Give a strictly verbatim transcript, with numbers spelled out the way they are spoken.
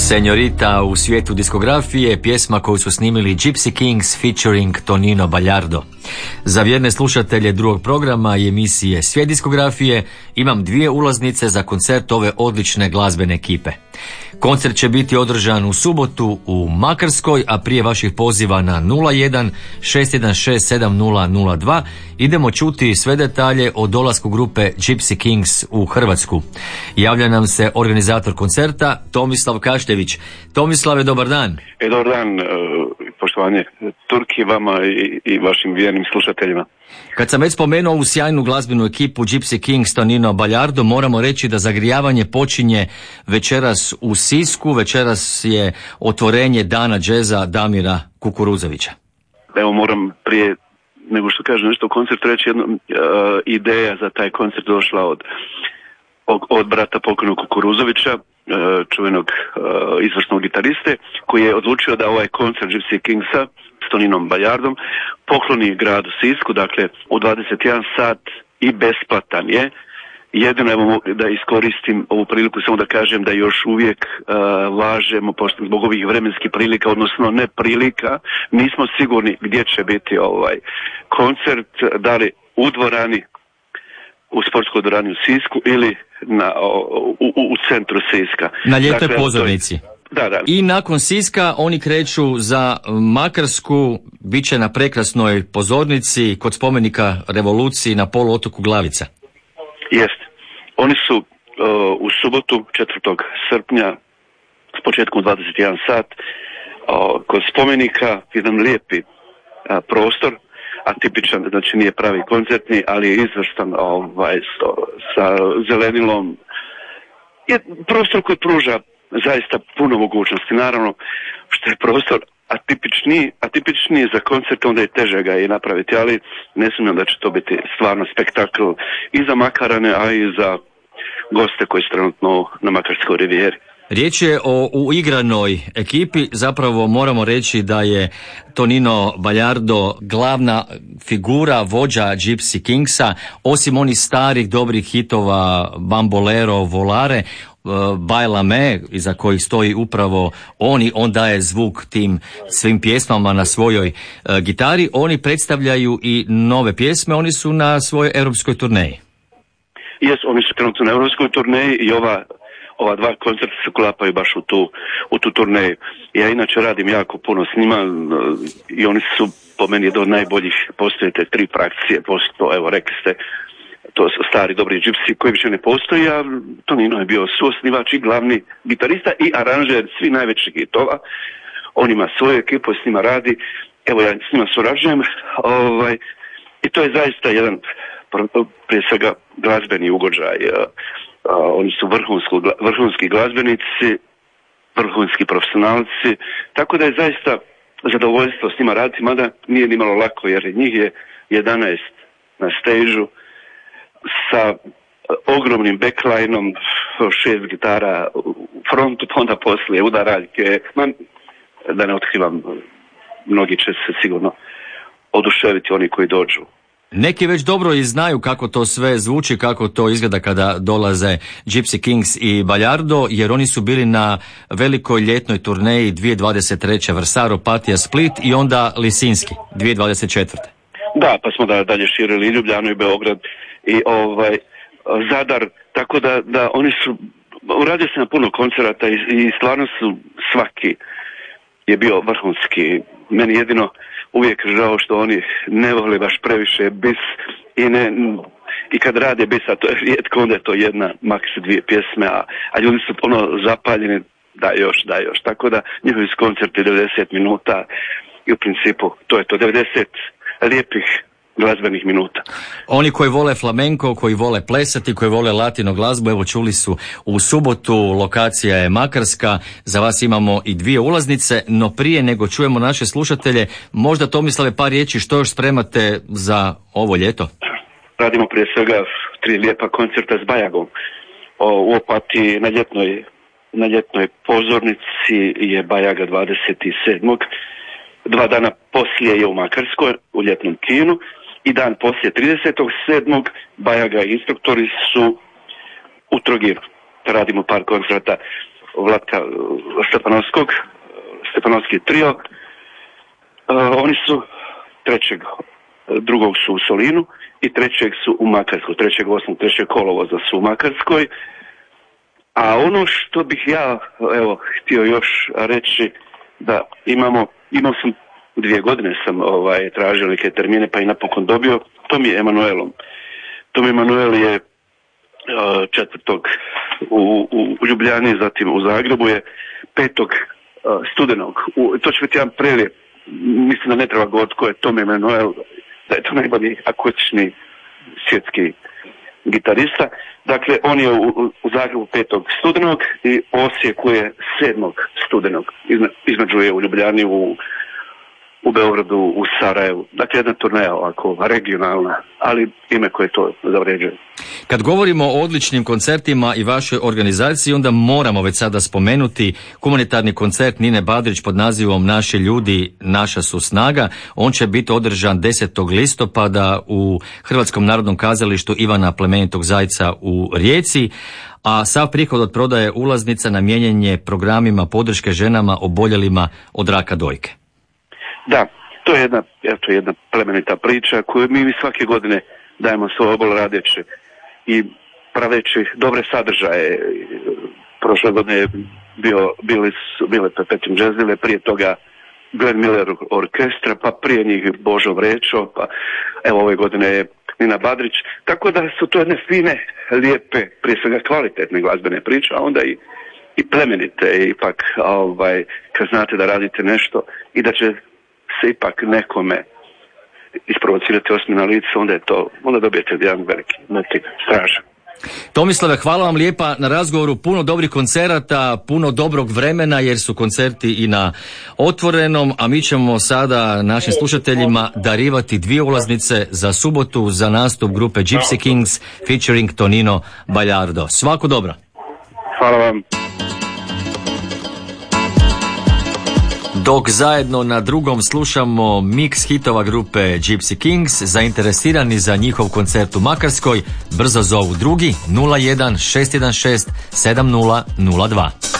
Senjorita u svijetu diskografije, pjesma koju su snimili Gypsy Kings featuring Tonino Baljardo. Za vjerne slušatelje drugog programa i emisije Svijet diskografije imam dvije ulaznice za koncert ove odlične glazbene ekipe. Koncert će biti održan u subotu u Makarskoj, a prije vaših poziva na nula jedan šest jedan šest sedam nula nula dva idemo čuti sve detalje o dolasku grupe Gypsy Kings u Hrvatsku. Javlja nam se organizator koncerta Tomislav Kaštević. Tomislave, dobar dan. E, dobar dan, poštovanje Turki, vama i, i vašim vjernim slušateljima. Kad sam već spomenuo ovu sjajnu glazbenu ekipu Gypsy Kings Tonino Baljardo, moramo reći da zagrijavanje počinje večeras u Sisku. Večeras je otvorenje Dana džeza Damira Kukuruzovića. Evo, moram prije nego što kažem nešto o koncertu reći jedno, uh, ideja za taj koncert došla od, od brata pokojnog Kukuruzovića, uh, čuvenog uh, izvrsnog gitariste, koji je odlučio da ovaj koncert Gypsy Kingsa s Toninom Baljardom pokloni gradu Sisku, dakle u dvadeset jedan sat i besplatan je. Jedino evo da iskoristim ovu priliku samo da kažem da još uvijek uh, važemo, pošto zbog ovih vremenskih prilika, odnosno ne prilika, nismo sigurni gdje će biti ovaj koncert, da li u dvorani, u sportskoj dvorani u Sisku ili na, u, u, u centru Siska. Na ljetoj dakle, pozornici. Da, da. I nakon Siska oni kreću za Makarsku, bit će na prekrasnoj pozornici kod spomenika revoluciji na poluotoku Glavica. Jeste. Oni su uh, u subotu četvrtog srpnja s početkom dvadeset jedan sat uh, kod spomenika, jedan lijepi uh, prostor, atipičan, znači nije pravi koncertni, ali je izvrstan ovaj, so, sa zelenilom. Je prostor koji pruža zaista puno mogućnosti. Naravno, što je prostor atipičniji, atipičniji za koncert, onda je teže ga i napraviti, ali ne sumnjam da će to biti stvarno spektakl i za Makarane, a i za goste koji su trenutno na Makarskoj rivijeri. Riječ je o uigranoj ekipi, zapravo moramo reći da je Tonino Baljardo glavna figura, vođa Gypsy Kingsa, osim onih starih dobrih hitova Bambolero, Volare, Baila me, iza kojih stoji upravo oni, on daje zvuk tim svim pjesmama na svojoj uh, gitari. Oni predstavljaju i nove pjesme, oni su na svojoj europskoj turneji. Jes, oni su trenutno na europskoj turneji i ova, ova dva koncerta se uklapaju baš u tu, u tu turneju. Ja inače radim jako puno s njima uh, i oni su po meni jedan od najboljih, postoje te tri frakcije, postoje, evo rekli ste, to su stari dobri Gypsy koji više ne postoji, a Tonino je bio suosnivač i glavni gitarista i aranžer svi najvećih hitova. On ima svoju ekipu, s njima radi, evo ja s njima surađujem, ovaj, i to je zaista jedan, prije svega, glazbeni ugođaj. Oni su vrhunsko, vrhunski glazbenici, vrhunski profesionalci, tako da je zaista zadovoljstvo s njima raditi, mada nije nimalo lako, jer njih je jedanaest na stage-u, sa ogromnim backlineom, šest gitara u frontu, pa onda poslije udaraljke. Da ne otkrivam, mnogi će se sigurno oduševiti oni koji dođu. Neki već dobro i znaju kako to sve zvuči, kako to izgleda kada dolaze Gypsy Kings i Baljardo, jer oni su bili na velikoj ljetnoj turneji dvije tisuće dvadeset treće. Vrsaar, Opatija, Split i onda Lisinski dvije tisuće dvadeset četvrte. Da, pa smo da dalje širili i Ljubljanu i Beograd i ovaj Zadar, tako da, da oni su, uradio se na puno koncerata i, i stvarno su svaki je bio vrhunski. Meni jedino uvijek žao što oni ne vole baš previše bis i ne, i kad rade bis, a to je rijetko, onda je to jedna, maks dvije pjesme, a, a ljudi su ono zapaljeni, da još, da još, tako da njihovi koncerti devedeset minuta i u principu to je to, devedeset lijepih glazbenih minuta. Oni koji vole flamenko, koji vole plesati, koji vole latino glazbu, evo čuli su u subotu, lokacija je Makarska, za vas imamo i dvije ulaznice, no prije nego čujemo naše slušatelje, možda Tomislave par riječi što još spremate za ovo ljeto? Radimo prije svega tri lijepa koncerta s Bajagom. O, u Opatiji na ljetnoj, na ljetnoj pozornici je Bajaga dvadeset sedmog Dva dana poslije je u Makarskoj, u ljetnom kinu, i dan poslije tridesetog sedmog Bajaga i instruktori su u Trogiru. Radimo par koncerta Vlatka Stepanovskog, Stepanovski trio. Uh, oni su trećeg, drugog su u Solinu i trećeg su u Makarskoj, trećeg osmog, trećeg kolovoza su u Makarskoj. A ono što bih ja, evo, htio još reći, da imamo, imao sam dvije godine sam ovaj, tražio neke termine pa i napokon dobio, to mi je Emanuelom. To mi Emanuel je uh, četvrtog u, u, u Ljubljani, zatim u Zagrebu je petog uh, studenog. U, to će biti jedan prelijep, mislim da ne treba govoriti ko je Tom Emanuel, da je to najbolji akustični svjetski gitarista. Dakle, on je u, u Zagrebu petog studenog i Osijeku je sedmog studenog. Izme, između je u Ljubljani, u, u Beogradu, u Sarajevu. Dakle, jedna turneja ovako regionalna, ali ime koje to zavređuje. Kad govorimo o odličnim koncertima i vašoj organizaciji, onda moramo već sada spomenuti humanitarni koncert Nine Badrić pod nazivom Naši ljudi, naša su snaga. On će biti održan desetog listopada u Hrvatskom narodnom kazalištu Ivana Plemenitog Zajca u Rijeci, a sav prihod od prodaje ulaznica namijenjen je programima podrške ženama oboljelima od raka dojke. Da, to je jedna, eto, jedna plemenita priča koju mi svake godine dajemo svoj obol radeći i praveći dobre sadržaje. Prošle godine je bio, bili su, bile Pepetin Džezile, prije toga Glenn Miller orkestra, pa prije njih Božo Vrečo, pa evo ove godine je Nina Badrić. Tako da su to jedne fine, lijepe, prije svega kvalitetne glazbene priče, a onda i, i plemenite, ipak ovaj, kad znate da radite nešto i da će se ipak nekome isprovocirati osmi na lice, onda je to, onda dobijete jedan veliki motiv, stražan. Tomislave, hvala vam lijepa na razgovoru, puno dobrih koncerata, puno dobrog vremena jer su koncerti i na otvorenom, a mi ćemo sada našim slušateljima darivati dvije ulaznice za subotu za nastup grupe Gypsy Kings featuring Tonino Baljardo. Svako dobro. Hvala vam. Dok zajedno na drugom slušamo mix hitova grupe Gypsy Kings, zainteresirani za njihov koncert u Makarskoj, brzo zovu drugi nula jedan šest jedan šest sedam nula nula dva.